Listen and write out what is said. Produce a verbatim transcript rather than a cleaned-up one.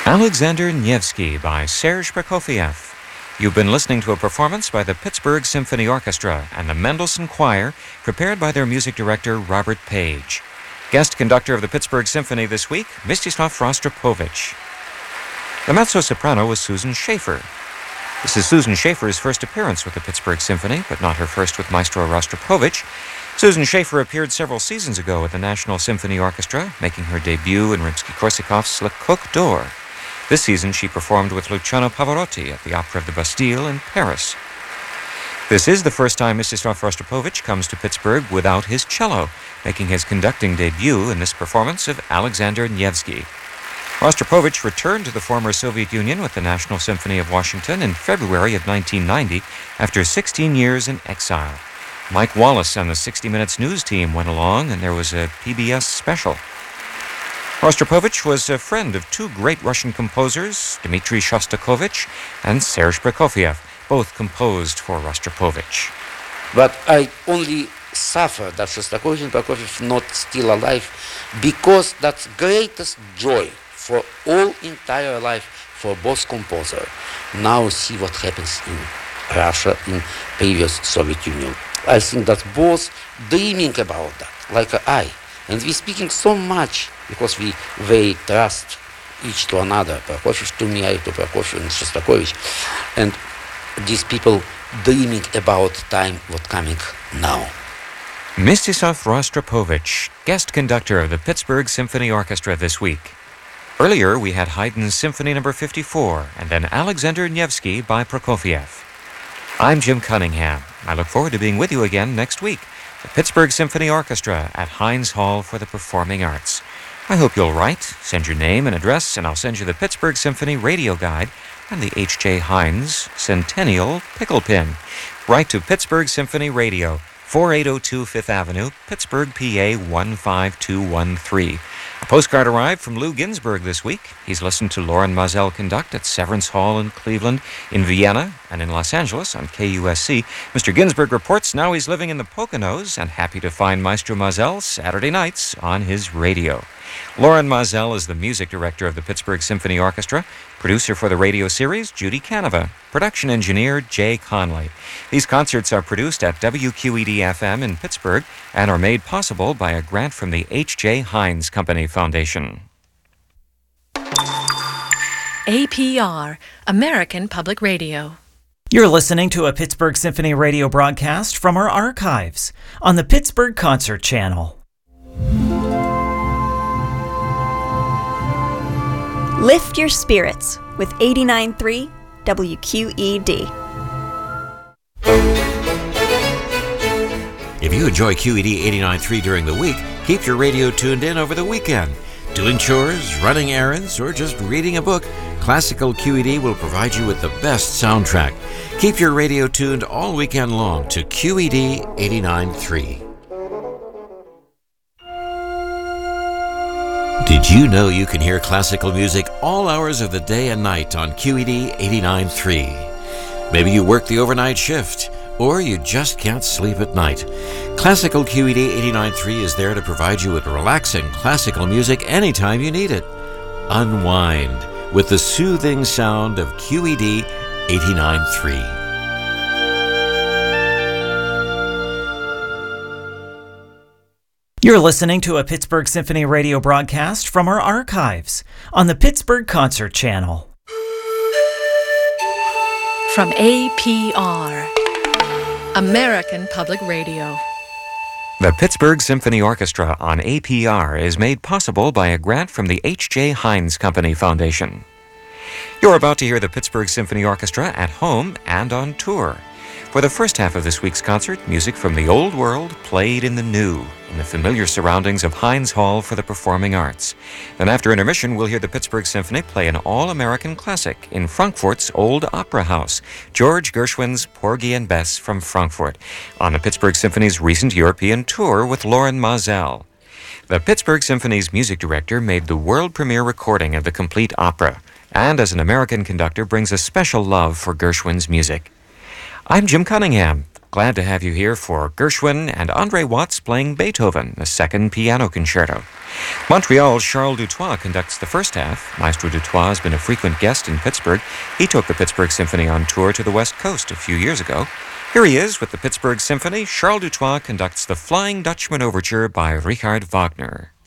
Alexander Nevsky by Serge Prokofiev. You've been listening to a performance by the Pittsburgh Symphony Orchestra and the Mendelssohn Choir, prepared by their music director, Robert Page. Guest conductor of the Pittsburgh Symphony this week, Mstislav Rostropovich. The mezzo-soprano was Susan Schaefer. This is Susan Schaefer's first appearance with the Pittsburgh Symphony, but not her first with Maestro Rostropovich. Susan Schaefer appeared several seasons ago at the National Symphony Orchestra, making her debut in Rimsky-Korsakov's Le Coq d'Or. This season, she performed with Luciano Pavarotti at the Opera of the Bastille in Paris. This is the first time Mstislav Rostropovich comes to Pittsburgh without his cello, making his conducting debut in this performance of Alexander Nevsky. Rostropovich returned to the former Soviet Union with the National Symphony of Washington in February of nineteen ninety after sixteen years in exile. Mike Wallace and the sixty minutes News team went along, and there was a P B S special. Rostropovich was a friend of two great Russian composers, Dmitri Shostakovich and Serge Prokofiev, both composed for Rostropovich. But I only suffer that Shostakovich and Prokofiev not still alive, because that's greatest joy for all entire life for both composer. Now see what happens in Russia, in previous Soviet Union. I think that both dreaming about that, like I. And we speaking so much because we very trust each to another. Prokofiev to me, I to Prokofiev and Shostakovich. And these people dreaming about time what coming now. Mstislav Rostropovich, guest conductor of the Pittsburgh Symphony Orchestra this week. Earlier, we had Haydn's Symphony number fifty-four and then Alexander Nevsky by Prokofiev. I'm Jim Cunningham. I look forward to being with you again next week. The Pittsburgh Symphony Orchestra at Heinz Hall for the Performing Arts. I hope you'll write, send your name and address, and I'll send you the Pittsburgh Symphony Radio Guide and the H J. Heinz Centennial Pickle Pin. Write to Pittsburgh Symphony Radio, forty-eight oh two Fifth Avenue, Pittsburgh, P A one five two one three. A postcard arrived from Lou Ginsburg this week. He's listened to Loren Mazel conduct at Severance Hall in Cleveland, in Vienna, and in Los Angeles on K U S C. Mister Ginsburg reports now he's living in the Poconos and happy to find Maestro Mazel Saturday nights on his radio. Loren Mazel is the music director of the Pittsburgh Symphony Orchestra, producer for the radio series, Judy Canova, production engineer, Jay Conley. These concerts are produced at W Q E D F M in Pittsburgh and are made possible by a grant from the H J. Heinz Company Foundation. A P R, American Public Radio. You're listening to a Pittsburgh Symphony Radio broadcast from our archives on the Pittsburgh Concert Channel. Lift your spirits with eighty-nine point three W Q E D. If you enjoy Q E D eighty-nine point three during the week, keep your radio tuned in over the weekend. Doing chores, running errands, or just reading a book, Classical Q E D will provide you with the best soundtrack. Keep your radio tuned all weekend long to Q E D eighty-nine point three. Did you know you can hear classical music all hours of the day and night on Q E D eighty-nine point three? Maybe you work the overnight shift, or you just can't sleep at night. Classical Q E D eighty-nine point three is there to provide you with relaxing classical music anytime you need it. Unwind with the soothing sound of Q E D eighty-nine point three. You're listening to a Pittsburgh Symphony Radio broadcast from our archives on the Pittsburgh Concert Channel. From A P R, American Public Radio. The Pittsburgh Symphony Orchestra on A P R is made possible by a grant from the H J. Heinz Company Foundation. You're about to hear the Pittsburgh Symphony Orchestra at home and on tour. For the first half of this week's concert, music from the old world played in the new, in the familiar surroundings of Heinz Hall for the Performing Arts. Then after intermission, we'll hear the Pittsburgh Symphony play an all-American classic in Frankfurt's Old Opera House, George Gershwin's Porgy and Bess from Frankfurt, on the Pittsburgh Symphony's recent European tour with Loren Mazel. The Pittsburgh Symphony's music director made the world premiere recording of the complete opera, and as an American conductor brings a special love for Gershwin's music. I'm Jim Cunningham. Glad to have you here for Gershwin and Andre Watts playing Beethoven, the second piano concerto. Montreal's Charles Dutoit conducts the first half. Maestro Dutoit has been a frequent guest in Pittsburgh. He took the Pittsburgh Symphony on tour to the West Coast a few years ago. Here he is with the Pittsburgh Symphony. Charles Dutoit conducts the Flying Dutchman Overture by Richard Wagner.